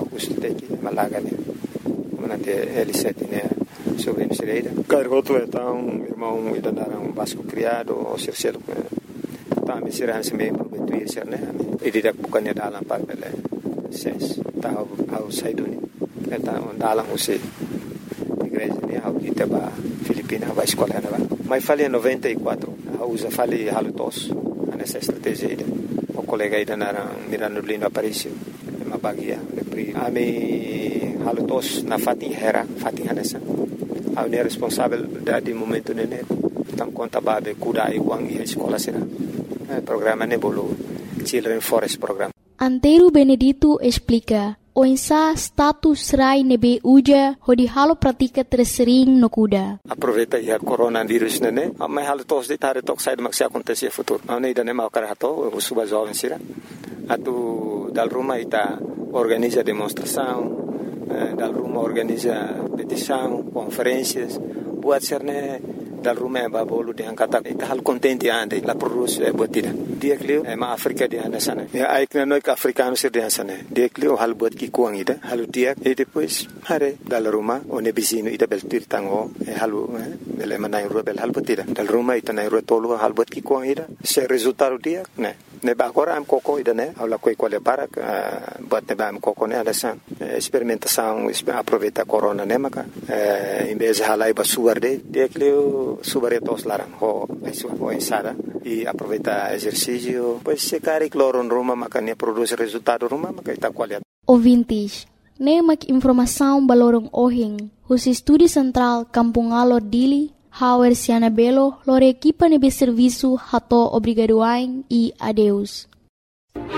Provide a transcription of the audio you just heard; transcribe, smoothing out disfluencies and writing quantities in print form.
custo teki malaga né manate L7 né sobre Misereira cargoto então irmão ida um vasco criado ou cercelo tá me será se mesmo betu ir né idida bukannya dalam par bele ses tá ao saiduni então dalam você igreja né ao Itaba Filipina vai escola né mas falei 94 usa falei halutos nessa estratégia aí o colega aí na Mirando Lindo Aparício uma bagia ami halutos na Fatin Hanessa a unidade responsável de momento né então conta babe kuda iguang e escola será programa nebolo Children Forest Program. Antero Benedito explica o insa status rai nebe uja hodi halo pratika tersering no kuda. Aproveita ya coronavírus né mas halo tos de tare tok sai maksi acontecer futuro não ainda nem mal carato o suba jovem sira atu dal rumah ita organiza demonstração dal rumah organiza petição conferências buat serne dal rumah babolo de angkata ita hal contente ande la produz botida dia klio ma Afrika dia sana ya aikna noi ka africano sir dia sana dia klio hal bot ki kuang ida halu dia e depois hare dal rumah one bisino ida bel tirtango halu bel manai rubel hal botida dal rumah ita nai rotolo hal bot ki kuang ida se resultado dia ne ba agora am coco ida ne aula coi quale para bot ne ba am coco ne ala san experimentação aproveita corona ne maka em vez de halai ba suarde dia klio subaretos larang ho ensada e aproveita exercício pois se cari cloro ruma makanya produz resultado ruma maka ita qualidade ouvintes ne mak informação balorong ohing os estúdio central Kampung Alor Dili Hauer Siana Belo lore equipa nebe serviço hato obrigadoain e adeus